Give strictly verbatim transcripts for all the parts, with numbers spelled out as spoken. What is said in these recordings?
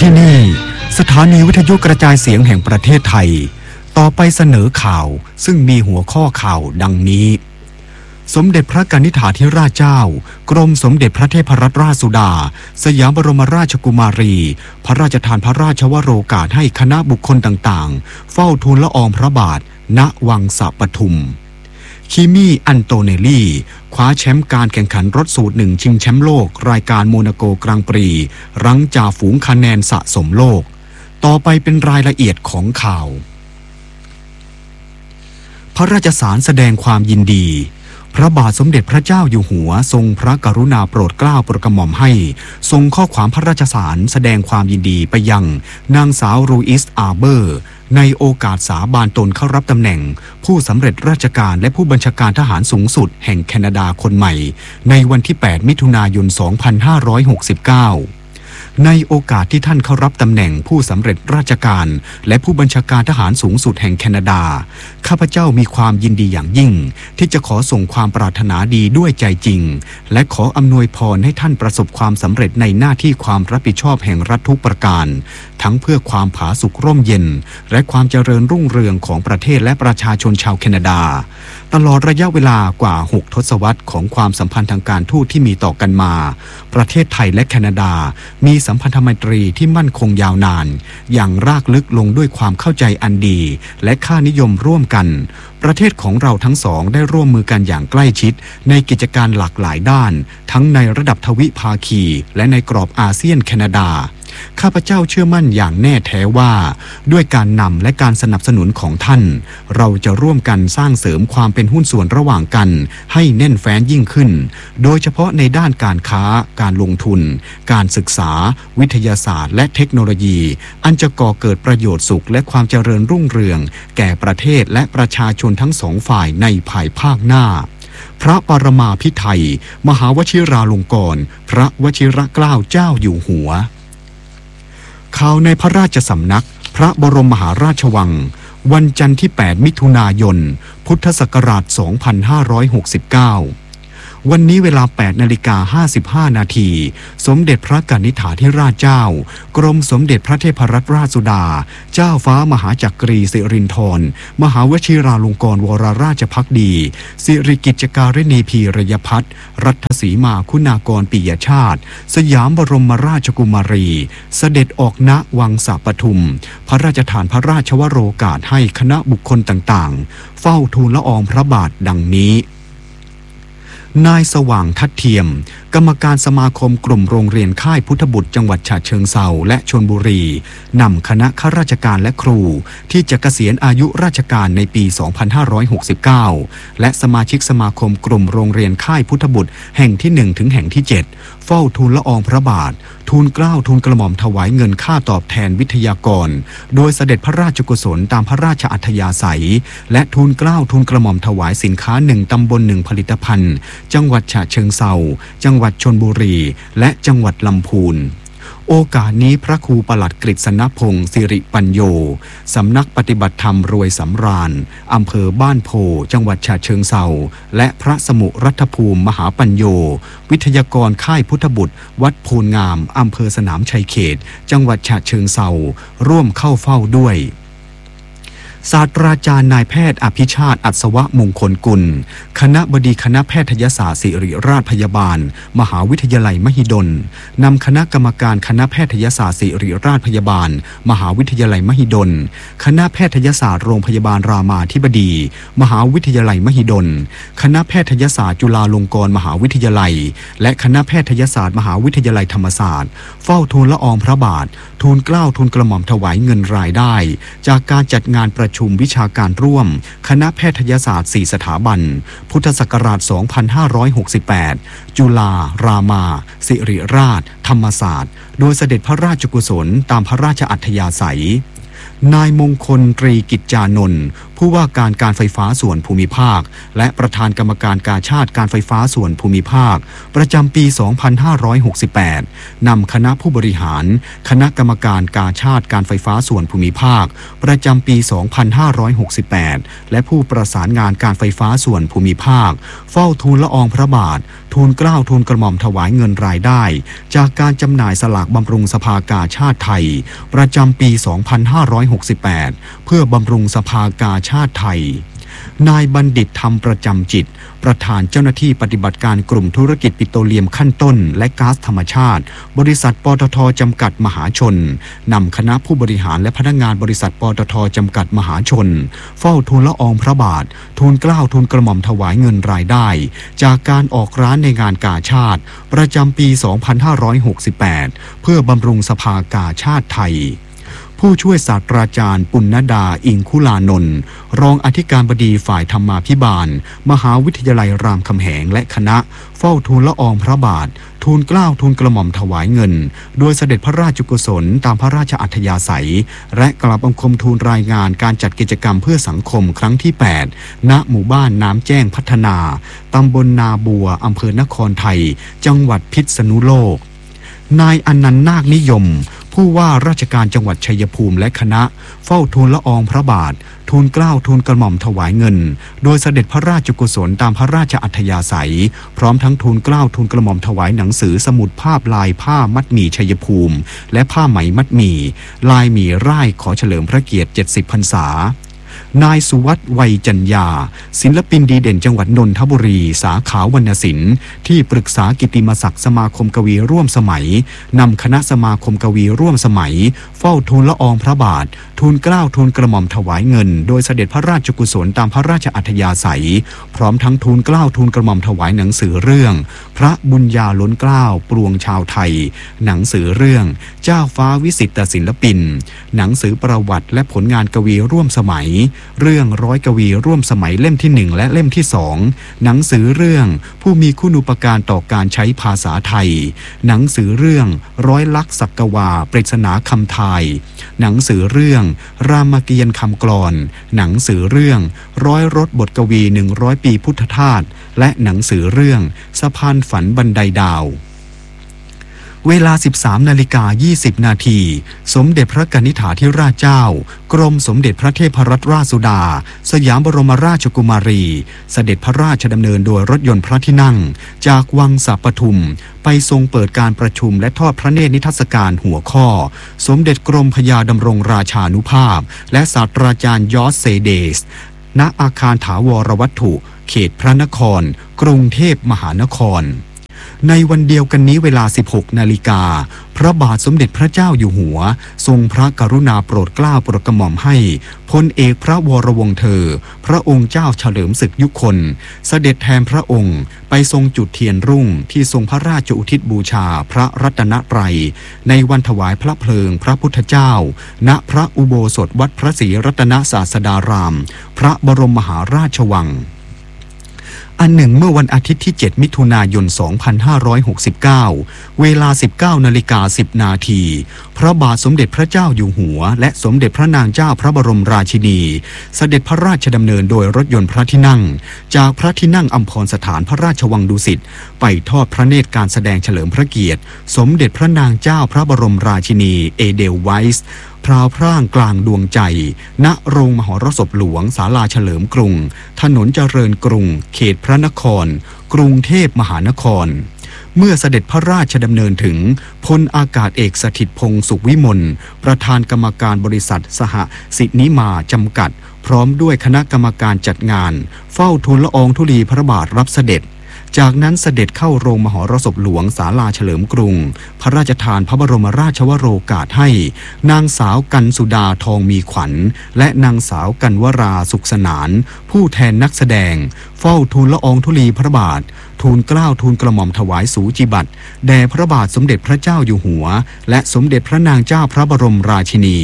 ที่นี่สถานีวิทยุกระจายเสียงแห่งประเทศไทยต่อไปเสนอข่าวซึ่งมีหัวข้อข่าวดังนี้สมเด็จพระกนิษฐาธิราชเจ้ากรมสมเด็จพระเทพรัตนราชสุดาสยามบรมราชกุมารีพระราชทานพระราชวโรกาสให้คณะบุคคลต่างๆเฝ้าทูลละอองพระบาทณวังสะปทุมคิมี่อันโตเนลลี่คว้าแชมป์การแข่งขันรถสูตรหนึ่งชิงแชมป์โลกรายการโมนาโกกรังปรีรั้งจ่าฝูงคะแนนสะสมโลกต่อไปเป็นรายละเอียดของข่าวพระราชสารแสดงความยินดีพระบาทสมเด็จพระเจ้าอยู่หัวทรงพระกรุณาโปรดเกล้าโปรดกระหม่อมให้ทรงข้อความพระราชสารแสดงความยินดีไปยังนางสาวรูอิสอาร์เบอร์ในโอกาสสาบานตนเข้ารับตำแหน่งผู้สำเร็จราชการและผู้บัญชาการทหารสูงสุดแห่งแคนาดาคนใหม่ในวันที่แปดมิถุนายนสองพันห้าร้อยหกสิบเก้าในโอกาสที่ท่านเข้ารับตำแหน่งผู้สำเร็จราชการและผู้บัญชาการทหารสูงสุดแห่งแคนาดาข้าพเจ้ามีความยินดีอย่างยิ่งที่จะขอส่งความปรารถนาดีด้วยใจจริงและขออำนวยพรให้ท่านประสบความสำเร็จในหน้าที่ความรับผิดชอบแห่งรัฐทุกประการทั้งเพื่อความผาสุกร่มเย็นและความเจริญรุ่งเรืองของประเทศและประชาชนชาวแคนาดาตลอดระยะเวลากว่าหกทศวรรษของความสัมพันธ์ทางการทูตที่มีต่อกันมาประเทศไทยและแคนาดามีสัมพันธไมตรีที่มั่นคงยาวนานอย่างรากลึกลงด้วยความเข้าใจอันดีและค่านิยมร่วมกันประเทศของเราทั้งสองได้ร่วมมือกันอย่างใกล้ชิดในกิจการหลากหลายด้านทั้งในระดับทวิภาคีและในกรอบอาเซียนแคนาดาข้าพเจ้าเชื่อมั่นอย่างแน่แท้ว่าด้วยการนำและการสนับสนุนของท่านเราจะร่วมกันสร้างเสริมความเป็นหุ้นส่วนระหว่างกันให้แน่นแฟ้นยิ่งขึ้นโดยเฉพาะในด้านการค้าการลงทุนการศึกษาวิทยาศาสตร์และเทคโนโลยีอันจะก่อเกิดประโยชน์สุขและความเจริญรุ่งเรืองแก่ประเทศและประชาชนทั้งสองฝ่ายในภายภาคหน้าพระปรมาภิไธยมหาวชิราลงกรณ์พระวชิรเกล้าเจ้าอยู่หัวข่าวในพระราชสำนักพระบรมมหาราชวังวันจันทร์ที่แปดมิถุนายนพุทธศักราชสองพันห้าร้อยหกสิบเก้าวันนี้เวลา แปดนาฬิกาห้าสิบห้านาทีสมเด็จพระกนิษฐาธิราชเจ้ากรมสมเด็จพระเทพรัตนราชสุดาเจ้าฟ้ามหาจักรีสิรินธรมหาวชิราลงกรณ์วรราชภักดีสิริกิจการิณีพีรยพัฒน์รัตสีมาคุณากรปิยชาติสยามบรมราชกุมารีเสด็จออกณวังสะปทุมพระราชทานพระราชวโรกาสให้คณะบุคคลต่างๆเฝ้าทูลละอองพระบาทดังนี้นายสว่างทัดเทียมกรรมการสมาคมกลุ่มโรงเรียนค่ายพุทธบุตรจังหวัดฉะเชิงเทราและชลบุรีนำคณะข้าราชการและครูที่จะเกษียณอายุราชการในปี สองพันห้าร้อยหกสิบเก้า และสมาชิกสมาคมกลุ่มโรงเรียนค่ายพุทธบุตรแห่งที่หนึ่งถึงแห่งที่เจ็ดเฝ้าทูลละอองพระบาททูลเกล้าทูลกระหม่อมถวายเงินค่าตอบแทนวิทยากรโดยเสด็จพระราชกุศลตามพระราชอัธยาศัยและทูลเกล้าทูลกระหม่อมถวายสินค้าหนึ่งตำบลหนึ่งผลิตภัณฑ์จังหวัดฉะเชิงเทราจังหวัดชลบุรีและจังหวัดลำพูนโอกาสนี้พระครูปลัดกฤษณพงศ์สิริปัญโยสำนักปฏิบัติธรรมรวยสำราญอำเภอบ้านโพจังหวัดฉะเชิงเทราและพระสมุรัตภูมิมหาปัญโยวิทยากรค่ายพุทธบุตรวัดโพนงามอำเภอสนามชัยเขตจังหวัดฉะเชิงเทราร่วมเข้าเฝ้าด้วยศาสตราจารย์นายแพทย์อภิชาติอัศวมงคลกุลคณบดีคณะแพทยศาสตร์ศิริราชพยาบาลมหาวิทยาลัยมหิดลนำคณะกรรมการคณะแพทยศาสตร์ศิริราชพยาบาลมหาวิทยาลัยมหิดลคณะแพทยศาสตร์โรงพยาบาลรามาธิบดีมหาวิทยาลัยมหิดลคณะแพทยศาสตร์จุฬาลงกรณ์มหาวิทยาลัยและคณะแพทยศาสตร์มหาวิทยาลัยธรรมศาสตร์เฝ้าทูลละอองพระบาททูลเกล้าทูลกระหม่อมถวายเงินรายได้จากการจัดงานประชุมวิชาการร่วมคณะแพทยศาสตร์สี่สถาบันพุทธศักราชสองพันห้าร้อยหกสิบแปดจุฬารามาสิริราชธรรมศาสตร์โดยเสด็จพระราชกุศลตามพระราชอัธยาศัยนายมงคลตรีกิจจานนท์ผู้ว่าการการไฟฟ้าส่วนภูมิภาคและประธานกรรมการกาชาดการไฟฟ้าส่วนภูมิภาคประจำปี สองพันห้าร้อยหกสิบแปด นำคณะผู้บริหารคณะกรรมการกาชาดการไฟฟ้าส่วนภูมิภาคประจำปี สองพันห้าร้อยหกสิบแปด และผู้ประสานงานการไฟฟ้าส่วนภูมิภาคเฝ้าทูลละอองพระบาททูลเกล้าทูลกระหม่อมถวายเงินรายได้จากการจำหน่ายสลากบำรุงสภากาชาดไทยประจำปี สองพันห้าร้อยหกสิบแปด เพื่อบำรุงสภากาชาดไทยนายบัณฑิตธรรมประจำจิตประธานเจ้าหน้าที่ปฏิบัติการกลุ่มธุรกิจปิโตรเลียมขั้นต้นและก๊าซธรรมชาติบริษัทปตท.จำกัดมหาชนนำคณะผู้บริหารและพนักงานบริษัทปตท.จำกัดมหาชนเฝ้าทูลละอองพระบาททูลเกล้าทูลกระหม่อมถวายเงินรายได้จากการออกร้านในงานกาชาดประจำปี สองพันห้าร้อยหกสิบแปด เพื่อบำรุงสภากาชาดไทยผู้ช่วยศาสตราจารย์ปุณณดาอิงคุลานนท์รองอธิการบดีฝ่ายธรรมาภิบาลมหาวิทยาลัยรามคำแหงและคณะเฝ้าทูลละอองพระบาททูลเกล้าทูลกระหม่อมถวายเงินโดยเสด็จพระราชกุศลตามพระราชอัธยาศัยและกราบบังคมทูลรายงานการจัดกิจกรรมเพื่อสังคมครั้งที่ แปด ณ หมู่บ้านน้ำแจ้งพัฒนาตำบลนาบัวอำเภอนครไทยจังหวัดพิษณุโลกนายอนันต์นาคนิยมผู้ว่าราชการจังหวัดชัยภูมิและคณะเฝ้าทูลละอองพระบาททูลเกล้าทูลกระหม่อมถวายเงินโดยเสด็จพระราชกุศลตามพระราชอัธยาศัยพร้อมทั้งทูลเกล้าทูลกระหม่อมถวายหนังสือสมุดภาพลายผ้ามัดหมี่ชัยภูมิและผ้าไหมมัดหมี่ลายหมี่ร่ายขอเฉลิมพระเกียรติเจ็ดสิบพรรษานายสุวัฒน์ไวยจัญญาศิลปินดีเด่นจังหวัดนนทบุรีสาขาวรรณศิลป์ที่ปรึกษากิตติมศักดิ์สมาคมกวีร่วมสมัยนำคณะสมาคมกวีร่วมสมัยเฝ้าทูลละอองพระบาททูลเกล้าทูลกระหม่อมถวายเงินโดยเสด็จพระราชกุศลตามพระราชอัธยาศัยพร้อมทั้งทูลเกล้าทูลกระหม่อมถวายหนังสือเรื่องพระบุญญาล้นเกล้าปวงชาวไทยหนังสือเรื่องเจ้าฟ้าวิสิตศิลปินหนังสือประวัติและผลงานกวีร่วมสมัยเรื่องร้อยกวีร่วมสมัยเล่มที่หนึ่งและเล่มที่สองหนังสือเรื่องผู้มีคุณูปการต่อการใช้ภาษาไทยหนังสือเรื่องร้อยลักษณ์ศักวาปริศนาคำทายหนังสือเรื่องรามเกียรติ์คำกลอนหนังสือเรื่องร้อยรถบทกวีหนึ่งร้อยปีพุทธทาสและหนังสือเรื่องสะพานฝันบันไดดาวเวลา สิบสามนาฬิกายี่สิบนาทีสมเด็จพระกนิษฐาธิราชเจ้ากรมสมเด็จพระเทพรัตนราชสุดาสยามบรมราชกุมารีเสด็จพระราชดำเนินโดยรถยนต์พระที่นั่งจากวังสัปทุมไปทรงเปิดการประชุมและทอดพระเนตรนิทรรศการหัวข้อสมเด็จกรมพระยาดำรงราชานุภาพและศาสตราจารย์ยอร์จเซเดสณอาคารถาวรวัตถุเขตพระนครกรุงเทพมหานครในวันเดียวกันนี้เวลา สิบหกนาฬิกาพระบาทสมเด็จพระเจ้าอยู่หัวทรงพระกรุณาโปรดเกล้าโปรดกระหม่อมให้พลเอกพระวรวงศ์เธอพระองค์เจ้าเฉลิมศึกยุคลเสด็จแทนพระองค์ไปทรงจุดเทียนรุ่งที่ทรงพระราชอุทิศบูชาพระรัตนตรัยในวันถวายพระเพลิงพระพุทธเจ้าณพระอุโบสถวัดพระศรีรัตนศาสดารามพระบรมมหาราชวังอันหนึ่งเมื่อวันอาทิตย์ที่เจ็ดมิถุนายนสองพันห้าร้อยหกสิบเก้าเวลา สิบเก้านาฬิกาสิบนาทีพระบาทสมเด็จพระเจ้าอยู่หัวและสมเด็จพระนางเจ้าพระบรมราชินีเสด็จพระราชดำเนินโดยรถยนต์พระที่นั่งจากพระที่นั่งอัมพรสถานพระราชวังดุสิตไปทอดพระเนตรการแสดงเฉลิมพระเกียรติสมเด็จพระนางเจ้าพระบรมราชินีเอเดลไวส์พราวพร่างกลางดวงใจณโรงมหรสพหลวงศาลาเฉลิมกรุงถนนเจริญกรุงเขตพระนครกรุงเทพมหานครเมื่อเสด็จพระราชดำเนินถึงพลอากาศเอกสถิตพงษ์สุขวิมลประธานกรรมการบริษัทสหสินิมาจำกัดพร้อมด้วยคณะกรรมการจัดงานเฝ้าทูลละอองธุลีพระบาทรับเสด็จจากนั้นเสด็จเข้าโรงมหรสพหลวงศาลาเฉลิมกรุงพระราชทานพระบรมราชวโรกาสให้นางสาวกันสุดาทองมีขวัญและนางสาวกันวราสุขสนานผู้แทนนักแสดงเฝ้าทูลละอองธุลีพระบาททูลเกล้าทูลกระหม่อมถวายสูจิบัติแด่พระบาทสมเด็จพระเจ้าอยู่หัวและสมเด็จพระนางเจ้าพระบรมราชินี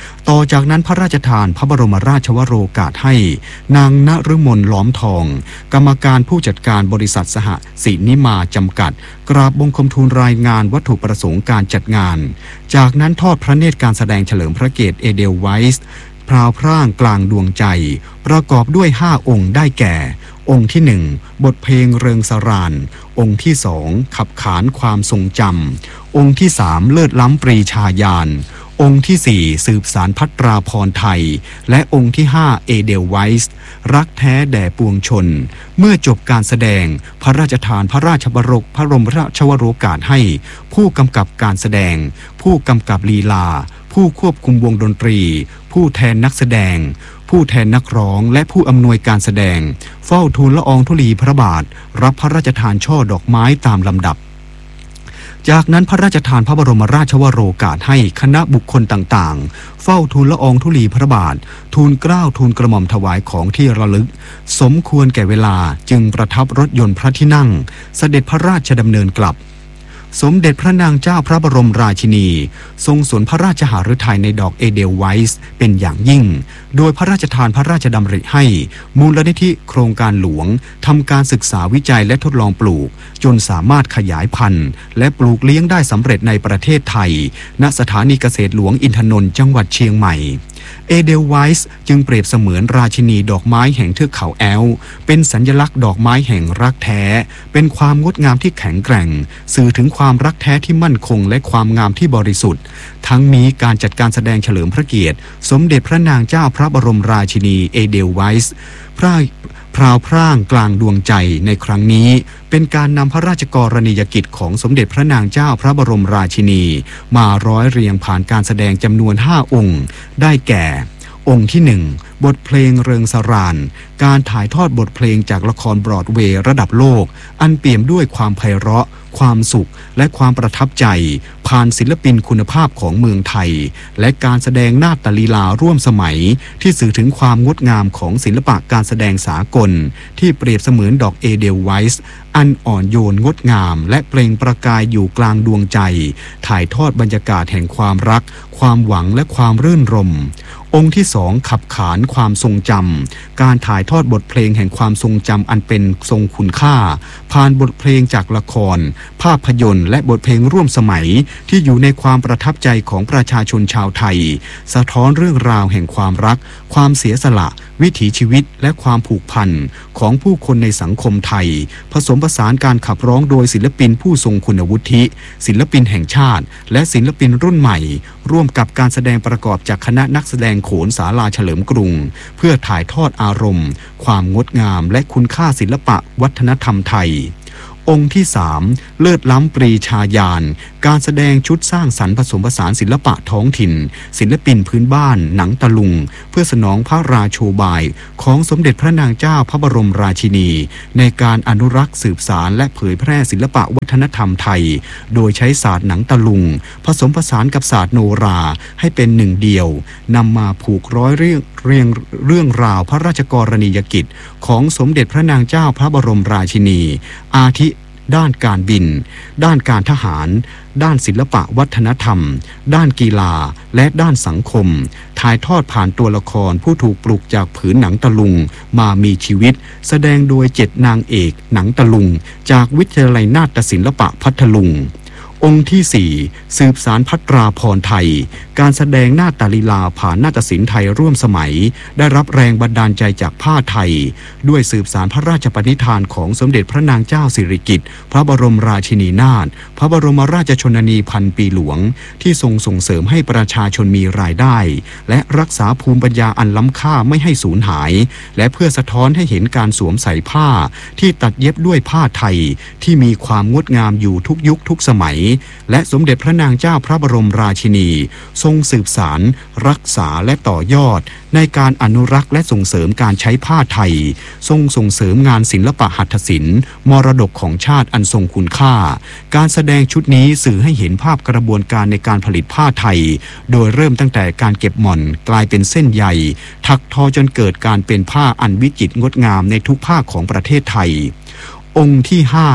ต่อจากนั้นพระราชทานพระบรมราชวโรกาสให้นางณฤมลล้อมทองกรรมการผู้จัดการบริษัทสหศินิมาจำกัดกราบบังคมทูลรายงานวัตถุประสงค์การจัดงานจากนั้นทอดพระเนตรการแสดงเฉลิมพระเกียรติเอเดลไวส์พราวพร่างกลางดวงใจประกอบด้วยห้าองค์ได้แก่องค์ที่หนึ่งบทเพลงเริงสรานองค์ที่สองขับขานความทรงจำองค์ที่สามเลิศล้ำปรีชาญาณองค์ที่สี่สืบสารพัตราพรไทยและองค์ที่ห้าเอเดลไวส์รักแท้แด่ปวงชนเมื่อจบการแสดงพระราชทานพระราชบรมพระบรมราชวโรกาสให้ผู้กำกับการแสดงผู้กำกับลีลาผู้ควบคุมวงดนตรีผู้แทนนักแสดงผู้แทนนักร้องและผู้อำนวยการแสดงเฝ้าทูลละอองธุลีพระบาทรับพระราชทานช่อดอกไม้ตามลำดับจากนั้นพระราชทานพระบรมราชวโรกาสให้คณะบุคคลต่างๆเฝ้าทูลละอองธุลีพระบาททูลเกล้าทูลกระหม่อมถวายของที่ระลึกสมควรแก่เวลาจึงประทับรถยนต์พระที่นั่งเสด็จพระราชดำเนินกลับสมเด็จพระนางเจ้าพระบรมราชินีทรงสนพระราชหฤทัยในดอกเอเดลไวส์เป็นอย่างยิ่งโดยพระราชทานพระราชดำริให้มูลนิธิโครงการหลวงทำการศึกษาวิจัยและทดลองปลูกจนสามารถขยายพันธุ์และปลูกเลี้ยงได้สำเร็จในประเทศไทยณสถานีเกษตรหลวงอินทนนท์จังหวัดเชียงใหม่เอเดลไวส์จึงเปรียบเสมือนราชินีดอกไม้แห่งเทือกเขาแอลป์เป็นสัญลักษณ์ดอกไม้แห่งรักแท้เป็นความงดงามที่แข็งแกร่งสื่อถึงความรักแท้ที่มั่นคงและความงามที่บริสุทธิ์ทั้งนี้การจัดการแสดงเฉลิมพระเกียรติสมเด็จพระนางเจ้าพระบรมราชินีเอเดลไวส์พระพราวพร่างกลางดวงใจในครั้งนี้เป็นการนำพระราชกรณียกิจของสมเด็จพระนางเจ้าพระบรมราชินีมาร้อยเรียงผ่านการแสดงจำนวนห้าองค์ได้แก่องค์ที่หนึ่งบทเพลงเริงสรานการถ่ายทอดบทเพลงจากละครบรอดเวย์ระดับโลกอันเปี่ยมด้วยความไพเราะความสุขและความประทับใจผ่านศิลปินคุณภาพของเมืองไทยและการแสดงนาฏลีลาร่วมสมัยที่สื่อถึงความงดงามของศิลปะการแสดงสากลที่เปรียบเสมือนดอกเอเดลไวส์อันอ่อนโยนงดงามและเปล่งประกายอยู่กลางดวงใจถ่ายทอดบรรยากาศแห่งความรักความหวังและความรื่นรมย์องค์ที่สองขับขานความทรงจำการถ่ายทอดบทเพลงแห่งความทรงจำอันเป็นทรงคุณค่าผ่านบทเพลงจากละครภาพยนตร์และบทเพลงร่วมสมัยที่อยู่ในความประทับใจของประชาชนชาวไทยสะท้อนเรื่องราวแห่งความรักความเสียสละวิถีชีวิตและความผูกพันของผู้คนในสังคมไทยผสมผสานการขับร้องโดยศิลปินผู้ทรงคุณวุฒิศิลปินแห่งชาติและศิลปินรุ่นใหม่ร่วมกับการแสดงประกอบจากคณะนักแสดงโขนศาลาเฉลิมกรุงเพื่อถ่ายทอดอารมณ์ความงดงามและคุณค่าศิลปะวัฒนธรรมไทยองค์ที่สามเลิศล้ำปรีชาญาณการแสดงชุดสร้างสรรค์ผสมผสานศิลปะท้องถิ่นศิลปินพื้นบ้านหนังตะลุงเพื่อสนองพระราโชบายของสมเด็จพระนางเจ้าพระบรมราชินีในการอนุรักษ์สืบสานและเผยแพร่ศิลปะวัฒนธรรมไทยโดยใช้ศาสตร์หนังตะลุงผสมผสานกับศาสตร์โนราให้เป็นหนึ่งเดียวนำมาผูกร้อยเรื่องเรียงเรื่องราวพระราชกรณียกิจของสมเด็จพระนางเจ้าพระบรมราชินีอาทิด้านการบินด้านการทหารด้านศิลปะวัฒนธรรมด้านกีฬาและด้านสังคมถ่ายทอดผ่านตัวละครผู้ถูกปลุกจากผืนหนังตะลุงมามีชีวิตแสดงโดยเจ็ดนางเอกหนังตะลุงจากวิทยาลัยนาฏศิลปะพัทลุงองค์ที่สี่สืบสารพัตราพรไทยการแสดงนาฏลีลาผ่านนาฏศิลป์ไทยร่วมสมัยได้รับแรงบันดาลใจจากผ้าไทยด้วยสืบสารพระราชปณิธานของสมเด็จพระนางเจ้าสิริกิติ์พระบรมราชินีนาถพระบรมราชชนนีพันปีหลวงที่ทรงส่งเสริมให้ประชาชนมีรายได้และรักษาภูมิปัญญาอันล้ำค่าไม่ให้สูญหายและเพื่อสะท้อนให้เห็นการสวมใส่ผ้าที่ตัดเย็บด้วยผ้าไทยที่มีความงดงามอยู่ทุกยุคทุกสมัยและสมเด็จพระนางเจ้าพระบรมราชินีทรงสืบสารรักษาและต่อยอดในการอนุรักษ์และส่งเสริมการใช้ผ้าไทยทรงส่งเสริมงานศิลปะหัตถศิลป์มรดกของชาติอันทรงคุณค่าการแสดงชุดนี้สื่อให้เห็นภาพกระบวนการในการผลิตผ้าไทยโดยเริ่มตั้งแต่การเก็บหม่อนกลายเป็นเส้นใยถักทอจนเกิดการเป็นผ้าอันวิจิตรงดงามในทุกภาคของประเทศไทยองค์ที่ห้า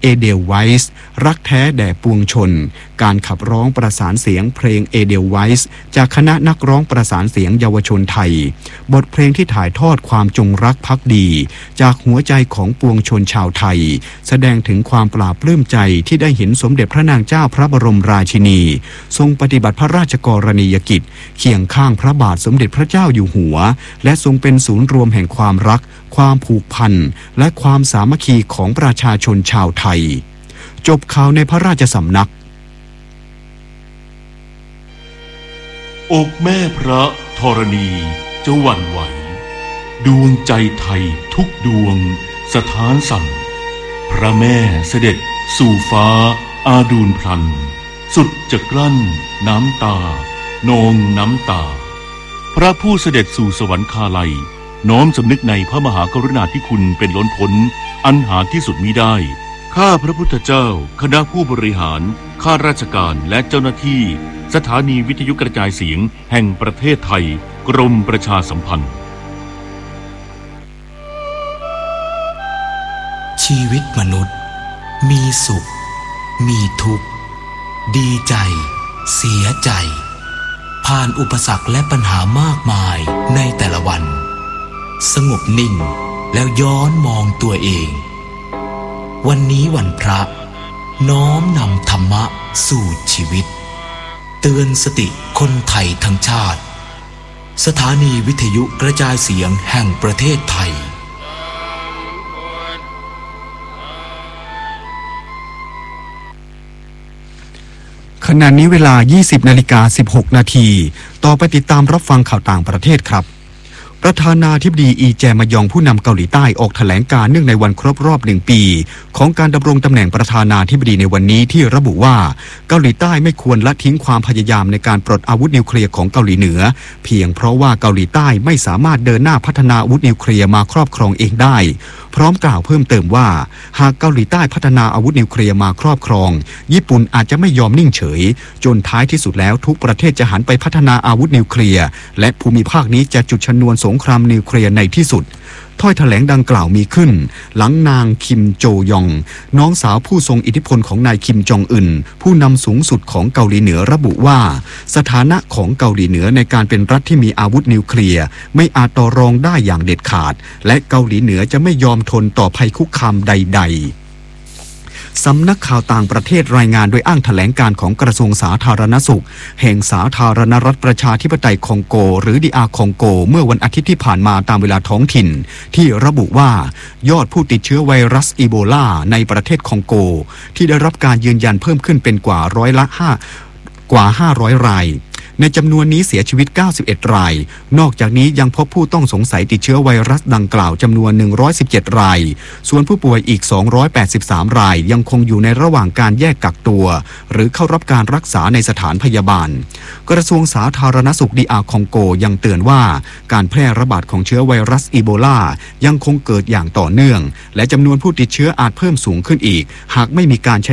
เอเดลไวส์รักแท้แด่ปวงชนการขับร้องประสานเสียงเพลงเอเดลไวส์จากคณะนักร้องประสานเสียงเยาวชนไทยบทเพลงที่ถ่ายทอดความจงรักภักดีจากหัวใจของปวงชนชาวไทยแสดงถึงความปลาบปลื้มใจที่ได้เห็นสมเด็จพระนางเจ้าพระบรมราชินีทรงปฏิบัติพระราชกรณียกิจเคียงข้างพระบาทสมเด็จพระเจ้าอยู่หัวและทรงเป็นศูนย์รวมแห่งความรักความผูกพันและความสามัคคีของประชาชนชาวไทยจบข่าวในพระราชสำนักอกแม่พระธรณีจะหวั่นไหวดวงใจไทยทุกดวงสถานสั่นพระแม่เสด็จสู่ฟ้าอาดูลพลันสุดจะกลั้นน้ำตานองน้ำตาพระผู้เสด็จสู่สวรรคาลัยน้อมสำนึกในพระมหากรุณาธิคุณเป็นล้นพ้นอันหาที่สุดมิได้ข้าพระพุทธเจ้าคณะผู้บริหารข้าราชการและเจ้าหน้าที่สถานีวิทยุกระจายเสียงแห่งประเทศไทยกรมประชาสัมพันธ์ชีวิตมนุษย์มีสุขมีทุกข์ดีใจเสียใจผ่านอุปสรรคและปัญหามากมายในแต่ละวันสงบนิ่งแล้วย้อนมองตัวเองวันนี้วันพระน้อมนำธรรมะสู่ชีวิตเตือนสติคนไทยทั้งชาติสถานีวิทยุกระจายเสียงแห่งประเทศไทยขณะนี้เวลา ยี่สิบนาฬิกาสิบหกนาทีต่อไปติดตามรับฟังข่าวต่างประเทศครับประธานาธิบดีอีแจมยองผู้นำเกาหลีใต้ออกแถลงการเนื่องในวันครบรอบหนึ่งปีของการดำรงตำแหน่งประธานาธิบดีในวันนี้ที่ระบุว่าเกาหลีใต้ไม่ควรละทิ้งความพยายามในการปลดอาวุธนิวเคลียร์ของเกาหลีเหนือเพียงเพราะว่าเกาหลีใต้ไม่สามารถเดินหน้าพัฒนาอาวุธนิวเคลียร์มาครอบครองเองได้พร้อมกล่าวเพิ่มเติมว่าหากเกาหลีใต้พัฒนาอาวุธนิวเคลียร์มาครอบครองญี่ปุ่นอาจจะไม่ยอมนิ่งเฉยจนท้ายที่สุดแล้วทุกประเทศจะหันไปพัฒนาอาวุธนิวเคลียร์และภูมิภาคนี้จะจุดชนวนสงครามนิวเคลียร์ในที่สุดถ้อยแถลงดังกล่าวมีขึ้นหลังนางคิมโจยองน้องสาวผู้ทรงอิทธิพลของนายคิมจองอึนผู้นำสูงสุดของเกาหลีเหนือระบุว่าสถานะของเกาหลีเหนือในการเป็นรัฐที่มีอาวุธนิวเคลียร์ไม่อาจต่อรองได้อย่างเด็ดขาดและเกาหลีเหนือจะไม่ยอมทนต่อภัยคุกคามใดๆสำนักข่าวต่างประเทศรายงานโดยอ้างแถลงการของกระทรวงสาธารณสุขแห่งสาธารณรัฐประชาธิปไตยคองโกหรือดีอาร์คองโกเมื่อวันอาทิตย์ที่ผ่านมาตามเวลาท้องถิ่นที่ระบุว่ายอดผู้ติดเชื้อไวรัสอีโบลาในประเทศคองโกที่ได้รับการยืนยันเพิ่มขึ้นเป็นกว่าร้อยละห้ากว่าห้าร้อยรายในจำนวนนี้เสียชีวิตเก้าสิบเอ็ดรายนอกจากนี้ยังพบผู้ต้องสงสัยติดเชื้อไวรัสดังกล่าวจำนวนหนึ่งร้อยสิบเจ็ดรายส่วนผู้ป่วยอีกสองร้อยแปดสิบสามรายยังคงอยู่ในระหว่างการแยกกักตัวหรือเข้ารับการรักษาในสถานพยาบาลกระทรวงสาธารณสุขดีอาร์คองโกยังเตือนว่าการแพร่ระบาดของเชื้อไวรัสอีโบลายังคงเกิดอย่างต่อเนื่องและจำนวนผู้ติดเชื้ออาจเพิ่มสูงขึ้นอีกหากไม่มีการใช้